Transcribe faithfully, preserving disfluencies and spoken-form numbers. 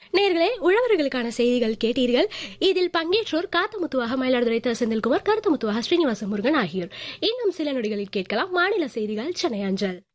நேயர்களே, உழவர்களுக்கான செய்திகள் கேட்டீர்கள். இதில் பங்கேற்றோர் காத்தமுத்துவாக மயிலாடுதுறை த. செந்தில்குமார், கருத்தமுத்துவாக ஸ்ரீனிவாச முருகன் ஆகியோர். இன்னும் சில நொடிகளில் கேட்கலாம் மாநில செய்திகள் சென்னை அஞ்சல்.